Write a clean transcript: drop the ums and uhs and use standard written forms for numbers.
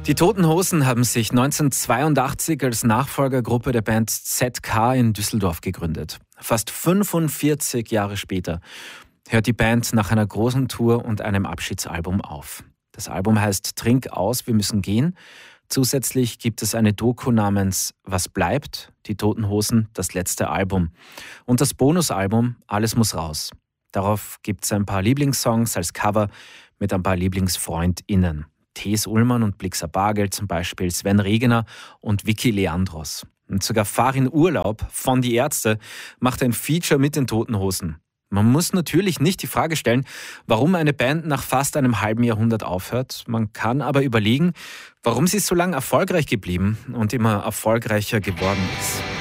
Die Toten Hosen haben sich 1982 als Nachfolgergruppe der Band ZK in Düsseldorf gegründet. Fast 45 Jahre später hört die Band nach einer großen Tour und einem Abschiedsalbum auf. Das Album heißt Trink aus, wir müssen gehen. Zusätzlich gibt es eine Doku namens Was bleibt? Die Toten Hosen, das letzte Album. Und das Bonusalbum Alles muss raus. Darauf gibt es ein paar Lieblingssongs als Cover mit ein paar LieblingsfreundInnen. Thes Ullmann und Blixa Bargeld zum Beispiel, Sven Regener und Vicky Leandros. Und sogar Farin Urlaub von Die Ärzte macht ein Feature mit den Toten Hosen. Man muss natürlich nicht die Frage stellen, warum eine Band nach fast einem halben Jahrhundert aufhört. Man kann aber überlegen, warum sie so lange erfolgreich geblieben und immer erfolgreicher geworden ist.